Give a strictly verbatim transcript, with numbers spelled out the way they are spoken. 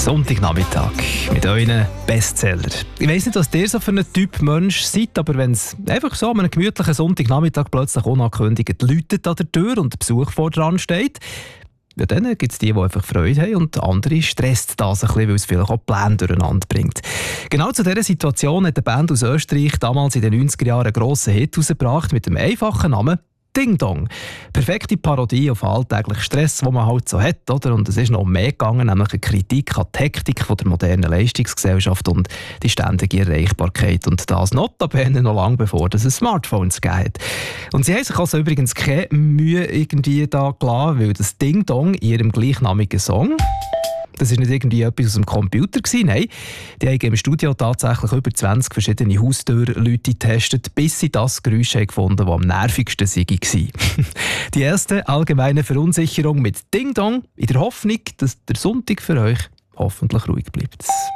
Sonntagnachmittag mit euren Bestseller. Ich weiss nicht, was ihr so für ein Typ Mensch seid, aber wenn es einfach so an einem gemütlichen Sonntagnachmittag plötzlich unangekündigt läutet an der Tür und Besuch vor dran steht, ja, dann gibt es die, die einfach Freude haben und andere stresst das ein bisschen, weil es vielleicht auch Pläne durcheinander bringt. Genau zu dieser Situation hat eine Band aus Österreich damals in den neunziger Jahren einen grossen Hit herausgebracht mit dem einfachen Namen Ding Dong. Perfekte Parodie auf alltäglichen Stress, den man halt so hat, oder? Und es ist noch mehr gegangen, nämlich eine Kritik an die Hektik von der modernen Leistungsgesellschaft und die ständige Erreichbarkeit. Und das notabene noch lange bevor es Smartphones gegeben hat. Und sie haben sich also übrigens keine Mühe irgendwie da gelassen, weil das Ding Dong in ihrem gleichnamigen Song, das war nicht irgendwie etwas aus dem Computer gewesen, nein. Die haben im Studio tatsächlich über zwanzig verschiedene Haustürleute getestet, bis sie das Geräusch gefunden haben, das am nervigsten war. Die erste allgemeine Verunsicherung mit Ding Dong, in der Hoffnung, dass der Sonntag für euch hoffentlich ruhig bleibt.